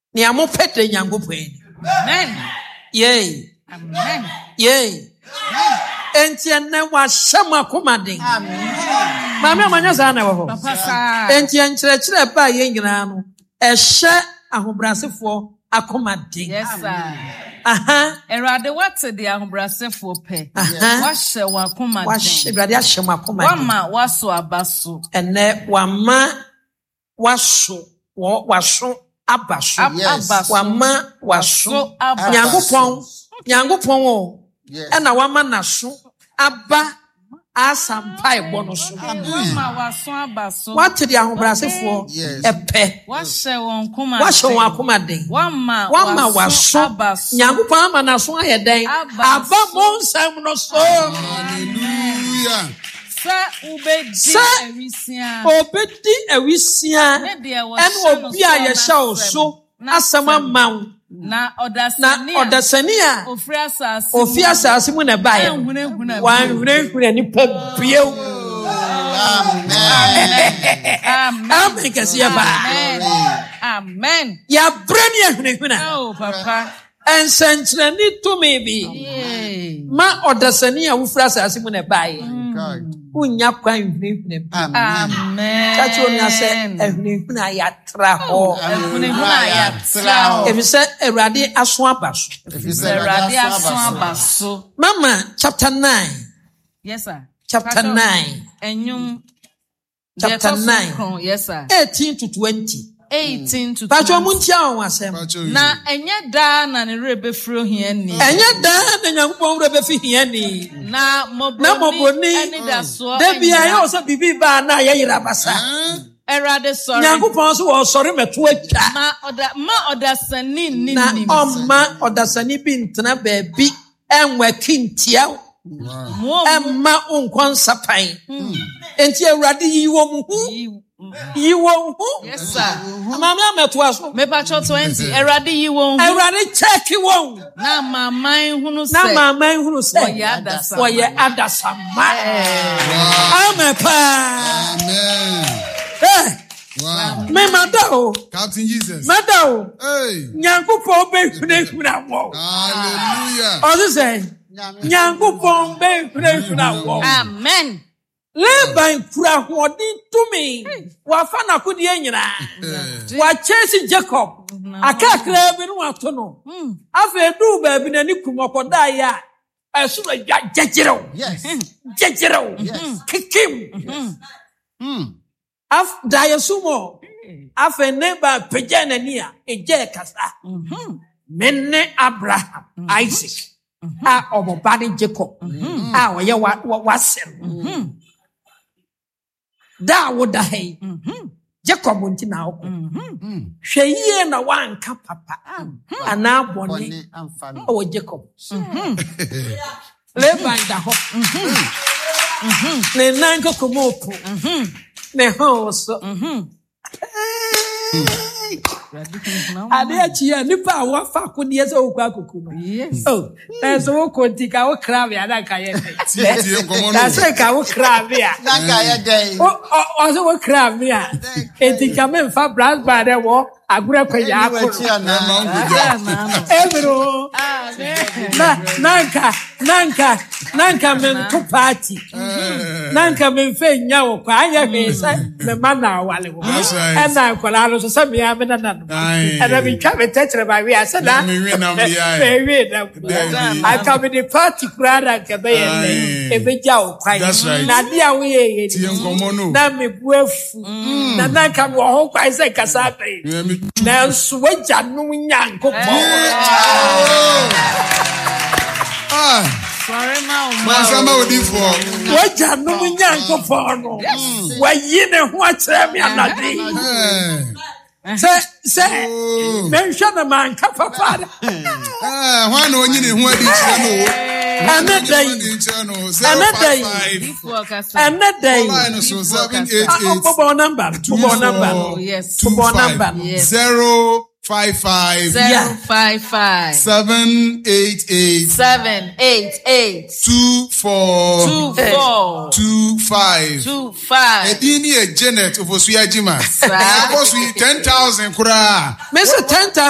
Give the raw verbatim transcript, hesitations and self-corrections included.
Ni amo pete Nyankopɔn. Amen. Yay. Amen. Yay. Enti ene wa shama komaden. Amen. Mama manya za na wo. Papa sa. Enti enkyerɛkyerɛ ba ye nyina no. Ɛhyɛ ahobrasefo akomaden. Yes sir. Aha. Erade what the ahobrasefo pe. Wahyɛ wa komaden. Wahyɛ Erade ahyɛ ma komaden. Wama waso abaso. Ene wama waso wo waso abaso. Abaso. Wama waso abaso. Nyankopɔn. Nyankopɔn o. Ena wama naso aba asampa ebo no so. Wama waso abaso. What the ahobrasefo epe. Wahyɛ won komaden. Wahyɛ won akomaden. Wama Wama waso abaso. Nyankopɔn ama naso ayɛden. Aba mo nsɛm no so. Hallelujah. Sa ubedi ewisia. Obedi ewisia. En obi a yɛhyɛ wo so asɛm ama na odasani na odasani a ofri asase ofri asase mu na bae wan hurehura ni pa bio. Amen. Amen kasi ba. Amen. Ya brani hurehura. Oh papa. Ensentrani to me bi. Ma odasani a ofri asase mu na bae. Unya kwan hurehura. Amen. Kacho nya se hurehura ya tra ho. Hurehura ya tra ho. Efise Erade aso abaso. Efise Erade aso abaso. Mama chapter nine. Yes sir. Chapter nine. Enyum chapter nine. Yes sir. eighteen to twenty. eighteen to twenty. Pacho muntia on asem. Na enye da na ne rebe fro hiani. Enye da na Nyankopɔn rebe fi hiani. Na moboni. Na moboni. Eni da so. Debi ayo so bibi ba na ye yira basa. Erade sorry. Nyankopɔn so wo sorry meto atwa. Ma oda ma odasani ni na omma odasani bi ntena baabi enwa kintia. Emma unkon sapan. Enti Awurade yi wo mu hu. Yi wo hu. Yes sir. Mama meto aso. Me pacho twenty. Erade yi wo hu. Awurade check wo. Na mama hunu se. Na mama hunu se. Oye adasa. Oye adasa ma. Amen pa. Amen. Eh. Wow. Me madao. Captain Jesus. Madao. Hey. Nyankopɔn be hune huna wo. Hallelujah. Ozo say. Nyankopɔn be hune huna wo. Amen. Laban kura hodin tumi. Wa fa na kodi nyina. Wa chase Jacob. Akakra bi no ato no. Afa du ba bi na ni kumokoda ya. Esu na jejero. Yes. Jejero. Kikim. Mm. Af dayesumo. Afa neba pejana nia eje kasa. Menne Abraham, Isaac. A obobani Jacob. A oye wa wasem. Da woda hey. Jacob unti na oko. Hwe yie na wanka papa. Ana boni o Jacob. Laban da ho. Ne nanko komopo. Ne ho so. Ade achia nipa awa fa kodie se okwa akuku. Yes. Oh, eso wo kontika wo krave ana ka ye. Tie komo no. Da se ka wo krave a. Na ka ye dey. O o so wo krave a. Etika me fa brass bar de wo agura kwa ya akuru. Ebro. Na nanka nanka nanka men to party. Nanka men fe nya wo kwa anya me se me mana wale wo. And na kwala no so me ya me na na. And I be try me touch ba we asa na. Me we na me ya. Me we na. I come in the party crowd and ke be ye. E be ja wo kwa. Na dia we ye. Tie nkomo no. Na me buafu. Na nanka wo ho kwa se kasa pe. Na so waja no Nyankopɔn. Ah. Sorry ma. Masama odifo. Waja no Nyankopɔn no. Wa yi ne ho akyerɛ me anade. Say say mention a man papa. Ah, why no only ne ho adi kyerɛ no. Another day. Another day. seven eight eight. Football number. Football number. Yes. Football number. Zero five five. Zero five five. Seven eight eight. Seven eight eight. Two four. Two four. Two five. Two five. Edini e Janet ofosuya jima. Abosu ten thousand kura. Mister ten thousand.